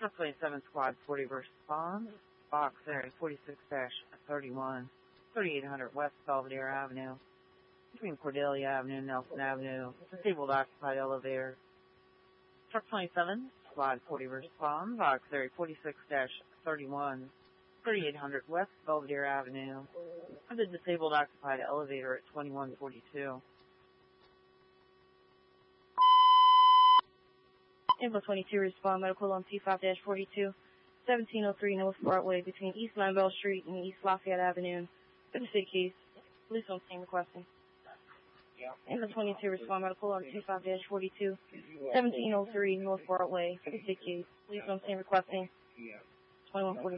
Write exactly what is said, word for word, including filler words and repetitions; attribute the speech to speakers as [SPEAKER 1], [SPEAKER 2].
[SPEAKER 1] Truck twenty-seven, Squad forty responds. Box area forty-six dash thirty-one, thirty-eight hundred West Belvedere Avenue, between Cordelia Avenue and Nelson Avenue. Disabled occupied elevator. Truck twenty-seven, Squad forty responds. Box area forty-six dash thirty-one, thirty-eight hundred West Belvedere Avenue. For the disabled occupied elevator at twenty-one forty-two.
[SPEAKER 2] Info twenty-two, respond medical on T five dash forty-two, seventeen oh three North Broadway, between East Lambeau Street and East Lafayette Avenue. For the city case, police on scene requesting. Info twenty-two, respond medical on T five dash forty-two, seventeen oh three North Broadway. For the city case, police on scene requesting. twenty-one forty.